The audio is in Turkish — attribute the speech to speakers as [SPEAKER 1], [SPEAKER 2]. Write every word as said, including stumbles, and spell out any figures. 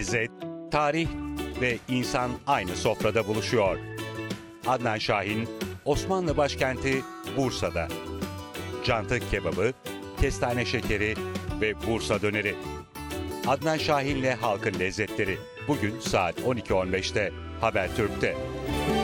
[SPEAKER 1] Lezzet, tarih ve insan aynı sofrada buluşuyor. Adnan Şahin, Osmanlı başkenti Bursa'da. Cantık kebabı, kestane şekeri ve Bursa döneri. Adnan Şahin'le halkın lezzetleri. Bugün saat on iki on beşte Habertürk'te.